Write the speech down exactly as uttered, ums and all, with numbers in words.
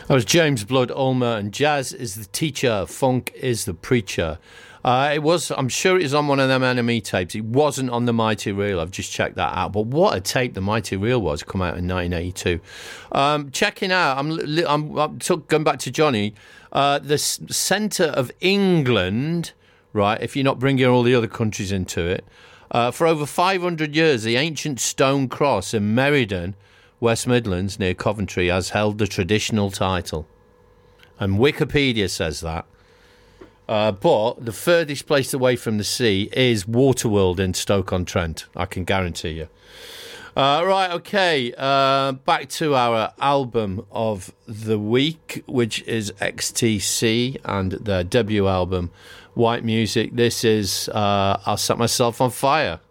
That was James Blood Ulmer, and jazz is the teacher, funk is the preacher. Uh, it was, I'm sure it was on one of them N M E tapes. It wasn't on the Mighty Reel. I've just checked that out. But what a tape the Mighty Reel was, come out in nineteen eighty-two. Um, checking out, I'm, I'm, I'm took, going back to Johnny, uh, the centre of England, right, if you're not bringing all the other countries into it, uh, for over five hundred years, the ancient stone cross in Meriden, West Midlands, near Coventry, has held the traditional title. And Wikipedia says that. Uh, but the furthest place away from the sea is Waterworld in Stoke-on-Trent, I can guarantee you. Uh, right, okay, uh, back to our album of the week, which is X T C and their debut album, White Music. This is uh, I'll Set Myself on Fire.